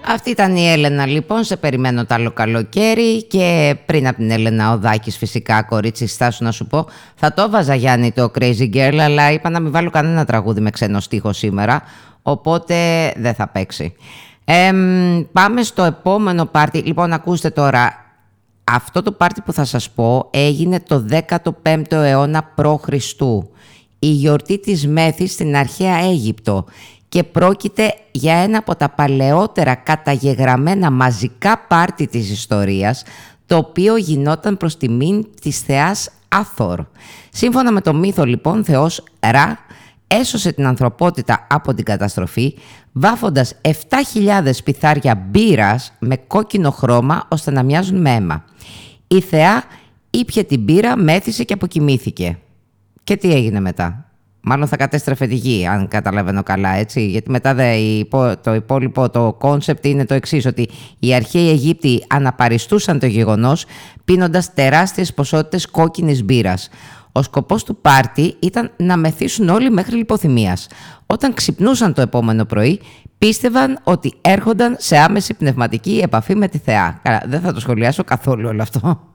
Αυτή ήταν η Έλενα λοιπόν, σε περιμένω τ' άλλο καλοκαίρι. Και πριν από την Έλενα ο Δάκης, φυσικά, κορίτσι, στάσου να σου πω. Θα το βάζα, Γιάννη, το Crazy Girl, αλλά είπα να μην βάλω κανένα τραγούδι με ξένο στίχο σήμερα, οπότε δεν θα παίξει. Πάμε στο επόμενο πάρτι. Λοιπόν, ακούστε τώρα. Αυτό το πάρτι που θα σας πω έγινε το 15ο αιώνα π.Χ. Η γιορτή της Μέθης στην αρχαία Αίγυπτο. Και πρόκειται για ένα από τα παλαιότερα καταγεγραμμένα μαζικά πάρτι της ιστορίας, το οποίο γινόταν προς τιμήν της θεάς Άθορ. Σύμφωνα με το μύθο, λοιπόν, θεός Ρα έσωσε την ανθρωπότητα από την καταστροφή, βάφοντας 7.000 πιθάρια μπύρας με κόκκινο χρώμα ώστε να μοιάζουν με αίμα. Η θεά ήπιε την μπύρα, μέθησε και αποκοιμήθηκε. Και τι έγινε μετά? Μάλλον θα κατέστρεφε τη γη, αν καταλαβαίνω καλά, έτσι. Γιατί μετά το υπόλοιπο, το κόνσεπτ είναι το εξής, ότι οι αρχαίοι Αιγύπτιοι αναπαριστούσαν το γεγονός πίνοντας τεράστιες ποσότητες κόκκινης μπύρας. Ο σκοπός του πάρτι ήταν να μεθύσουν όλοι μέχρι λιποθυμίας. Όταν ξυπνούσαν το επόμενο πρωί, πίστευαν ότι έρχονταν σε άμεση πνευματική επαφή με τη θεά. Καλά, δεν θα το σχολιάσω καθόλου όλο αυτό.